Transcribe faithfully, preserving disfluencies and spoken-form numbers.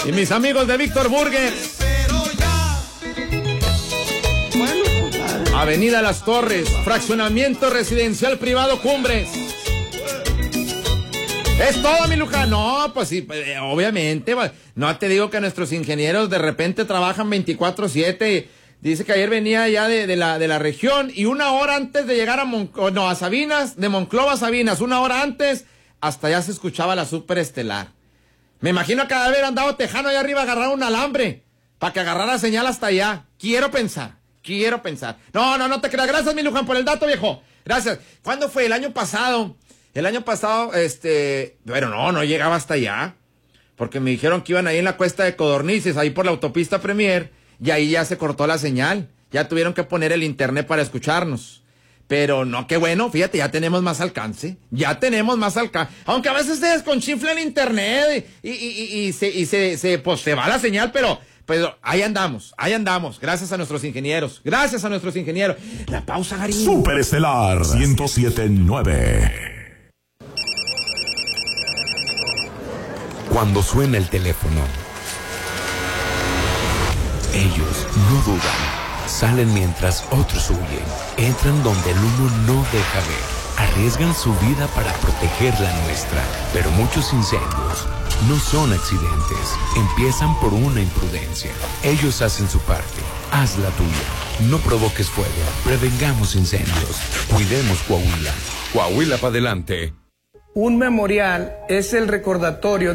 Y mis amigos de Víctor Burger. Avenida Las Torres, fraccionamiento residencial privado Cumbres. Es todo, mi Luján. No, pues sí, pues, obviamente. No te digo que nuestros ingenieros de repente trabajan veinticuatro siete. Dice que ayer venía ya de, de, la, de la región y una hora antes de llegar a, Mon, no, a Sabinas, de Monclova a Sabinas, una hora antes, hasta allá se escuchaba la superestelar. Me imagino que haber andado Tejano allá arriba a agarrar un alambre para que agarrara señal hasta allá. Quiero pensar, quiero pensar. No, no, no te creas. Gracias, mi Luján, por el dato, viejo. Gracias. ¿Cuándo fue? El año pasado. El año pasado, este, pero no, no llegaba hasta allá, porque me dijeron que iban ahí en la cuesta de Codornices, ahí por la autopista Premier, y ahí ya se cortó la señal, ya tuvieron que poner el internet para escucharnos. Pero no, qué bueno, fíjate, ya tenemos más alcance, ya tenemos más alcance, aunque a veces se desconchinfla el internet y, y, y, y, se, y se, se, pues se va la señal, pero... Pero ahí andamos, ahí andamos, gracias a nuestros ingenieros, gracias a nuestros ingenieros. La pausa, Garín. Superestelar ciento siete punto nueve. Cuando suena el teléfono, ellos no dudan, salen mientras otros huyen, entran donde el humo no deja ver, arriesgan su vida para proteger la nuestra, pero muchos incendios no son accidentes, empiezan por una imprudencia. Ellos hacen su parte, haz la tuya. No provoques fuego, prevengamos incendios, cuidemos Coahuila. Coahuila para adelante. Un memorial es el recordatorio